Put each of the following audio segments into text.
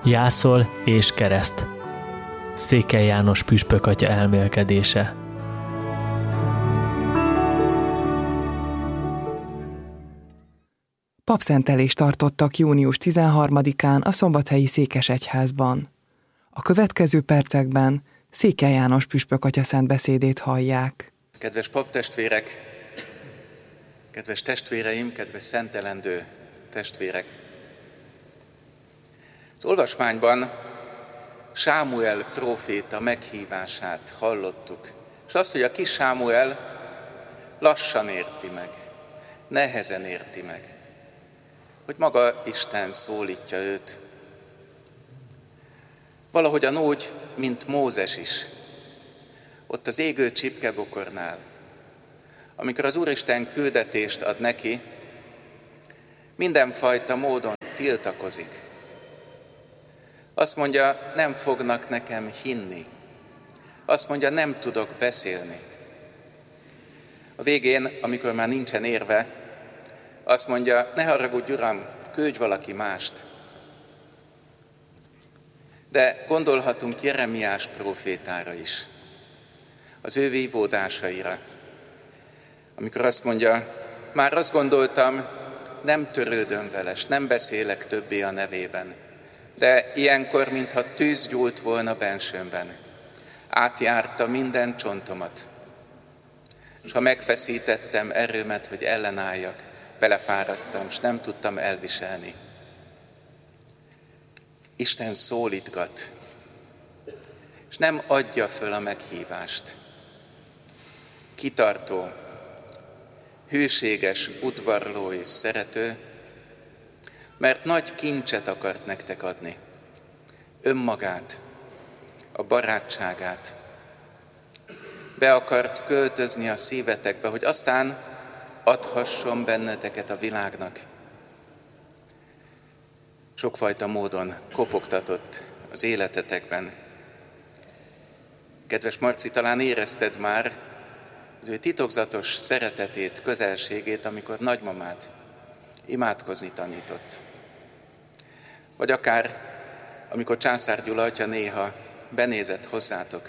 Jászol és kereszt. Székely János püspökatya elmélkedése. Papszentelést tartottak június 13-án a Szombathelyi Székesegyházban. A következő percekben Székely János püspökatya szent beszédét hallják. Kedves paptestvérek, kedves testvéreim, kedves szentelendő testvérek! Az olvasmányban Sámuel próféta meghívását hallottuk, és azt, hogy a kis Sámuel lassan érti meg, nehezen érti meg, hogy maga Isten szólítja őt. Valahogyan úgy, mint Mózes is, ott az égő csipkebokornál, amikor az Úristen küldetést ad neki, mindenfajta módon tiltakozik. Azt mondja, nem fognak nekem hinni. Azt mondja, nem tudok beszélni. A végén, amikor már nincsen érve, azt mondja, ne haragudj, Uram, küldj valaki mást. De gondolhatunk Jeremiás prófétára is, az ő vívódásaira, amikor azt mondja, már azt gondoltam, nem törődöm vele, s nem beszélek többé a nevében, de ilyenkor, mintha tűz gyúlt volna bensőmben, átjárta minden csontomat, és ha megfeszítettem erőmet, hogy ellenálljak, belefáradtam, s nem tudtam elviselni. Isten szólítgat, és nem adja föl a meghívást. Kitartó, hűséges, udvarló és szerető, mert nagy kincset akart nektek adni. Önmagát, a barátságát. Be akart költözni a szívetekbe, hogy aztán adhasson benneteket a világnak. Sokfajta módon kopogtatott az életetekben. Kedves Marci, talán érezted már az ő titokzatos szeretetét, közelségét, amikor nagymamád imádkozni tanított. Vagy akár, amikor Császár Gyula atya néha benézett hozzátok.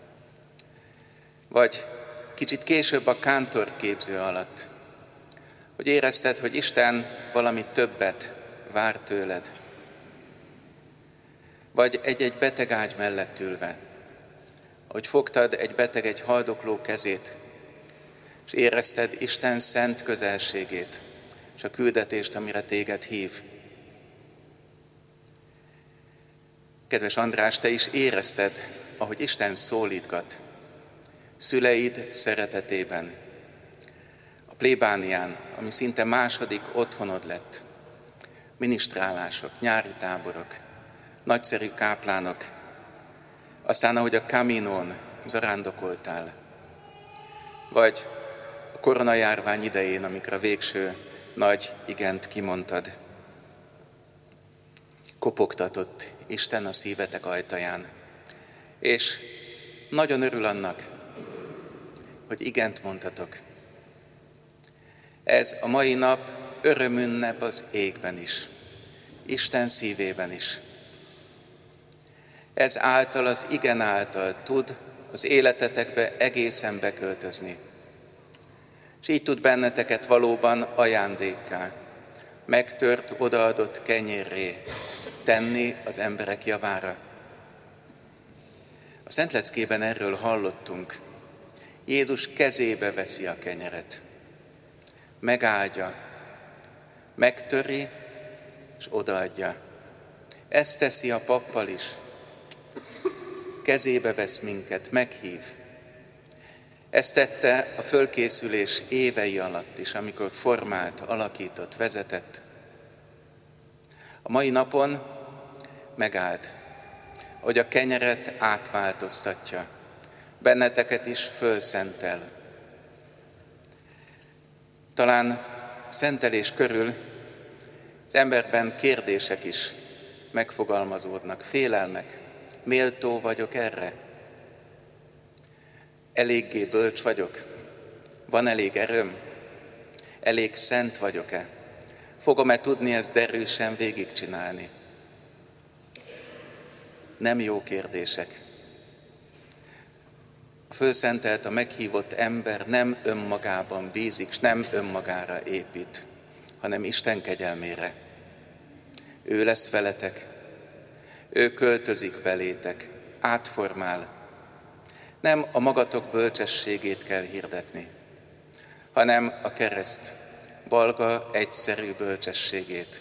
Vagy kicsit később a kántorképző alatt, hogy érezted, hogy Isten valami többet vár tőled. Vagy egy-egy betegágy mellett ülve, hogy fogtad egy beteg, egy haldokló kezét, és érezted Isten szent közelségét, és a küldetést, amire téged hív. Kedves András, te is érezted, ahogy Isten szólítgat, szüleid szeretetében, a plébánián, ami szinte második otthonod lett, minisztrálások, nyári táborok, nagyszerű káplánok, aztán ahogy a Caminón zarándokoltál, vagy a koronajárvány idején, amikor a végső nagy igent kimondtad. Kopogtatott Isten a szívetek ajtaján, és nagyon örül annak, hogy igent mondtatok. Ez a mai nap örömünnep az égben is, Isten szívében is. Ez által, az igen által tud az életetekbe egészen beköltözni. És így tud benneteket valóban ajándékká, megtört, odaadott kenyérré tenni az emberek javára. A Szentleckében erről hallottunk. Jézus kezébe veszi a kenyeret, megáldja, megtöri és odaadja. Ezt teszi a pappal is. Kezébe vesz minket, meghív. Ezt tette a fölkészülés évei alatt is, amikor formált, alakított, vezetett. A mai napon megállt, hogy a kenyeret átváltoztatja, benneteket is fölszentel. Talán szentelés körül az emberben kérdések is megfogalmazódnak, félelmek. Méltó vagyok erre? Eléggé bölcs vagyok? Van elég erőm? Elég szent vagyok-e? Fogom-e tudni ezt derűsen végigcsinálni? nem jó kérdések. A fölszentelt, a meghívott ember nem önmagában bízik, s nem önmagára épít, hanem Isten kegyelmére. Ő lesz veletek, ő költözik belétek, átformál. Nem a magatok bölcsességét kell hirdetni, hanem a kereszt balga, egyszerű bölcsességét.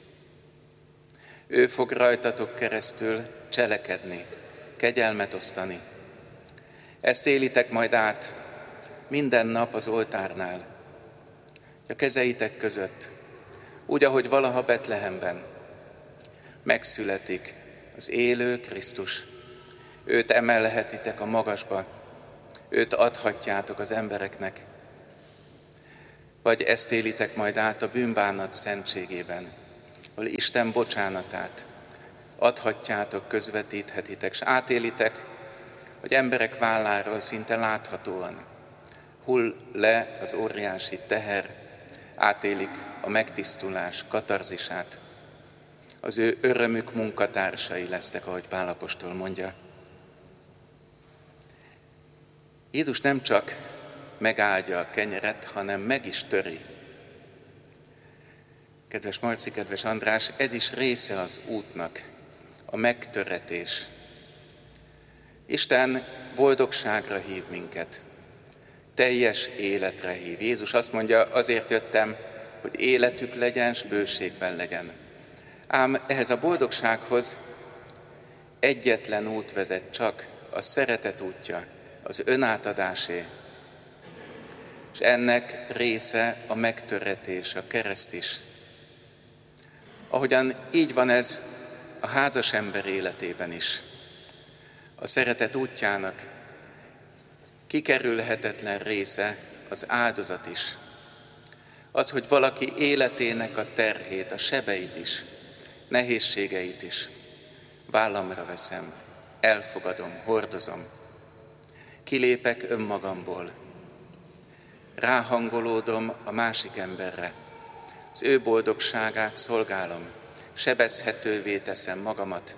Ő fog rajtatok keresztül cselekedni, kegyelmet osztani. Ezt élitek majd át minden nap az oltárnál, a kezeitek között, úgy, ahogy valaha Betlehemben megszületik az élő Krisztus. Őt emelhetitek a magasba, őt adhatjátok az embereknek. Vagy ezt élitek majd át a bűnbánat szentségében, ahol Isten bocsánatát adhatjátok, közvetíthetitek, és átélitek, hogy emberek válláról szinte láthatóan hull le az óriási teher, átélik a megtisztulás katarzisát. Az ő örömük munkatársai lesznek, ahogy Pál apostol mondja. Jézus nem csak megáldja a kenyeret, hanem meg is töri. Kedves Marci, kedves András, ez is része az útnak, a megtöretés. Isten boldogságra hív minket, teljes életre hív. Jézus azt mondja, azért jöttem, hogy életük legyen, s bőségben legyen. Ám ehhez a boldogsághoz egyetlen út vezet csak, a szeretet útja, az önátadásé. És ennek része a megtöretés, a kereszt is. Ahogyan így van ez a házas ember életében is. A szeretet útjának kikerülhetetlen része az áldozat is. Az, hogy valaki életének a terhét, a sebeit is, nehézségeit is vállamra veszem, elfogadom, hordozom. Kilépek önmagamból, ráhangolódom a másik emberre, az ő boldogságát szolgálom, sebezhetővé teszem magamat,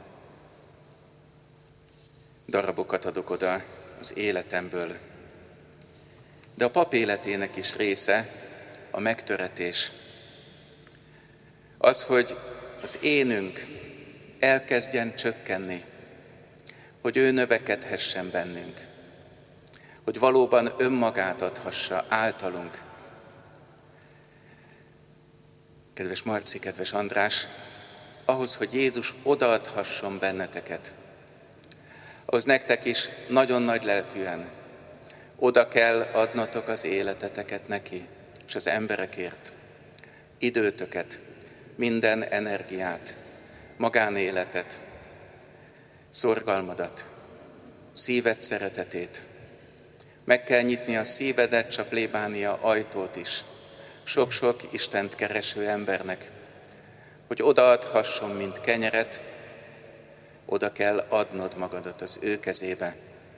darabokat adok oda az életemből. De a pap életének is része a megtöretés. Az, hogy az énünk elkezdjen csökkenni, hogy ő növekedhessen bennünk, hogy valóban önmagát adhassa általunk. Kedves Marci, kedves András, ahhoz, hogy Jézus odaadhasson benneteket, ahhoz nektek is nagyon nagy lelkűen oda kell adnatok az életeteket neki, és az emberekért, időtöket, minden energiát, magánéletet, szorgalmadat, szíved szeretetét. Meg kell nyitni a szívedet, s a plébánia ajtót is, sok-sok Istent kereső embernek, hogy odaadhasson, mint kenyeret, oda kell adnod magadat az ő kezébe.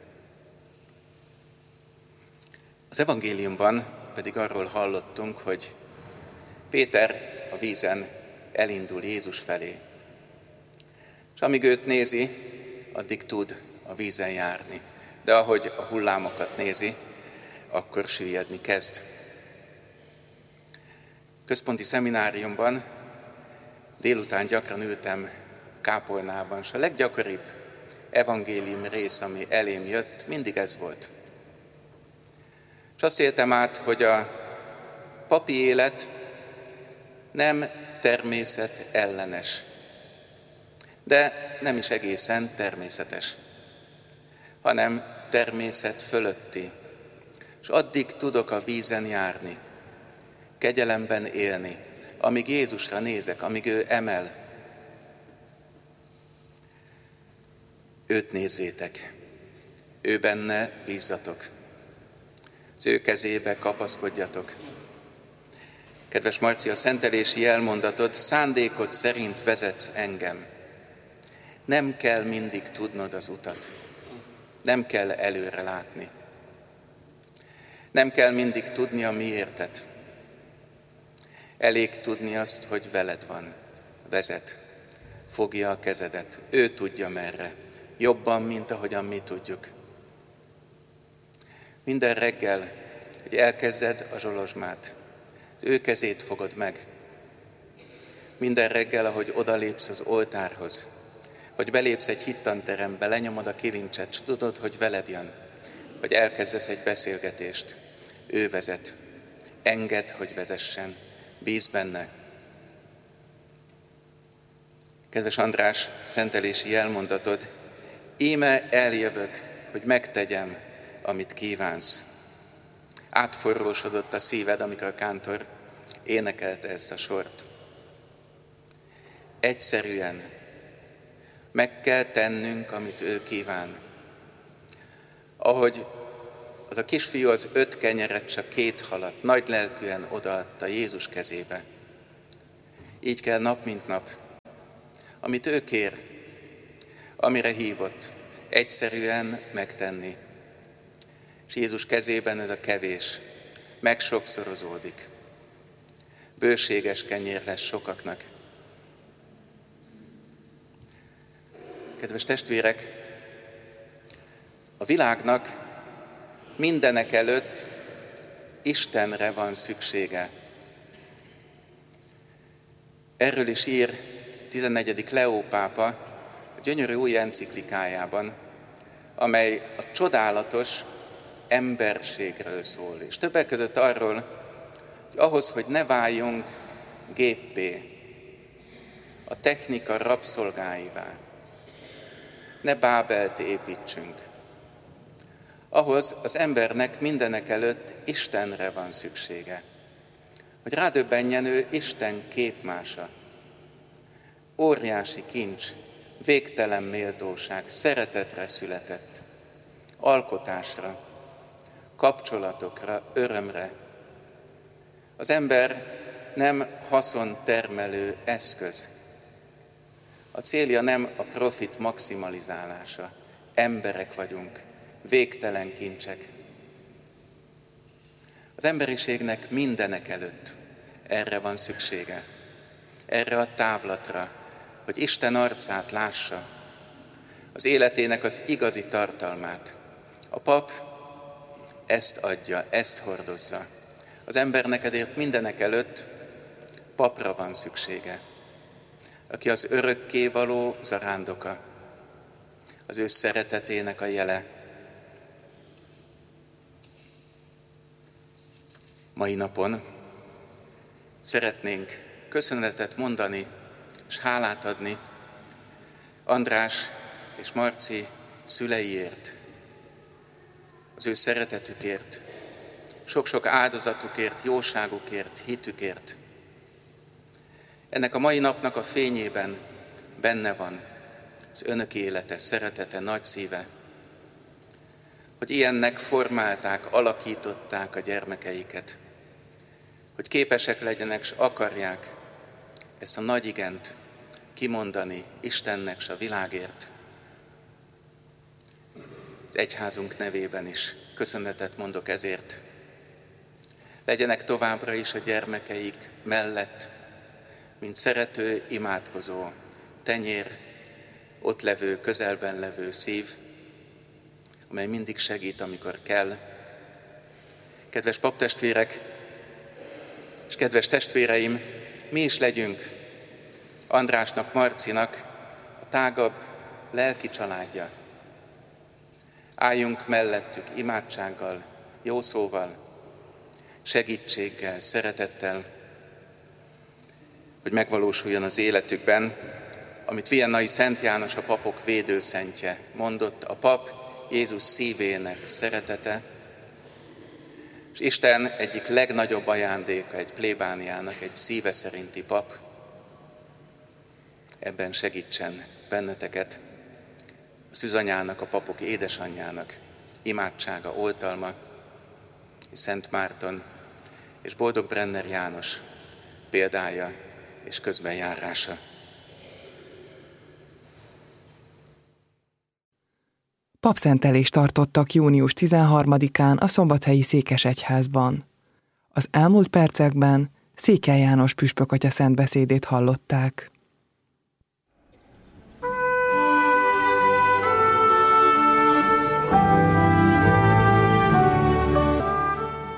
Az evangéliumban pedig arról hallottunk, hogy Péter a vízen elindul Jézus felé. És amíg őt nézi, addig tud a vízen járni. De ahogy a hullámokat nézi, akkor süllyedni kezd. Központi szemináriumban délután gyakran ültem kápolnában, és a leggyakoribb evangélium rész, ami elém jött, mindig ez volt. És azt éltem át, hogy a papi élet nem természet ellenes, de nem is egészen természetes, hanem természet fölötti. És addig tudok a vízen járni, kegyelemben élni, amíg Jézusra nézek, amíg ő emel. Őt nézzétek, ő benne bízzatok, az ő kezébe kapaszkodjatok. Kedves Marci, a szentelési jelmondatod, szándékod szerint vezetsz engem. Nem kell mindig tudnod az utat. Nem kell előre látni. Nem kell mindig tudni a miértet. Elég tudni azt, hogy veled van, vezet, fogja a kezedet. Ő tudja merre. jobban, mint ahogyan mi tudjuk. Minden reggel, hogy elkezded a zsolozsmát, az ő kezét fogod meg. Minden reggel, ahogy odalépsz az oltárhoz, vagy belépsz egy hittanterembe, lenyomod a kilincset, s tudod, hogy veled jön, vagy elkezdesz egy beszélgetést. Ő vezet. Engedd, hogy vezessen. Bíz benne. Kedves András, szentelési jelmondatod, íme eljövök, hogy megtegyem, amit kívánsz. Átforrósodott a szíved, amikor a kántor énekelte ezt a sort. Egyszerűen meg kell tennünk, amit ő kíván. Ahogy az a kisfiú az 5 kenyeret, csak 2 halat nagy lelkűen odaadta Jézus kezébe. Így kell nap mint nap, amit ő kér, amire hívott, egyszerűen megtenni. És Jézus kezében ez a kevés megsokszorozódik. Bőséges kenyér lesz sokaknak. Kedves testvérek, a világnak mindenek előtt Istenre van szüksége. Erről is ír 14. Leó pápa a gyönyörű új enciklikájában, amely a csodálatos emberségről szól. És többek között arról, hogy ahhoz, hogy ne váljunk géppé, a technika rabszolgáivá, ne Bábelt építsünk. Ahhoz az embernek mindenek előtt Istenre van szüksége. Hogy rádöbbenjen ő Isten képmása. Óriási kincs, végtelen méltóság, szeretetre született. Alkotásra, kapcsolatokra, örömre. Az ember nem haszontermelő eszköz. A célja nem a profit maximalizálása. Emberek vagyunk, végtelen kincsek. Az emberiségnek mindenek előtt erre van szüksége. Erre a távlatra, hogy Isten arcát lássa, az életének az igazi tartalmát. A pap ezt adja, ezt hordozza. Az embernek ezért mindenek előtt papra van szüksége, aki az örökkévaló zarándoka, az ő szeretetének a jele. Mai napon szeretnénk köszönetet mondani és hálát adni András és Marci szüleiért, az ő szeretetükért, sok-sok áldozatukért, jóságukért, hitükért. Ennek a mai napnak a fényében benne van az önök élete, szeretete, nagy szíve, hogy ilyennek formálták, alakították a gyermekeiket, hogy képesek legyenek, s akarják ezt a nagy igent kimondani Istennek s a világért. Az egyházunk nevében is köszönetet mondok ezért. Legyenek továbbra is a gyermekeik mellett, mint szerető, imádkozó, tenyér, ott levő, közelben levő szív, amely mindig segít, amikor kell. Kedves paptestvérek és kedves testvéreim, mi is legyünk Andrásnak, Marcinak a tágabb lelki családja. Álljunk mellettük imádsággal, jó szóval, segítséggel, szeretettel, hogy megvalósuljon az életükben, amit Viennai Szent János, a papok védőszentje mondott, a pap Jézus szívének szeretete, és Isten egyik legnagyobb ajándéka egy plébániának, egy szíve szerinti pap. Ebben segítsen benneteket a szűzanyának, a papok édesanyjának imádsága, oltalma, Szent Márton és Boldog Brenner János példája és közbenjárása. Papszentelést tartottak június 13-án a Szombathelyi Székesegyházban. Az elmúlt percekben Székely János püspökatya szentbeszédét hallották.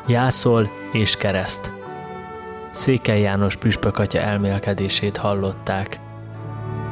Jászol és kereszt. Székely János püspök atya elmélkedését hallották.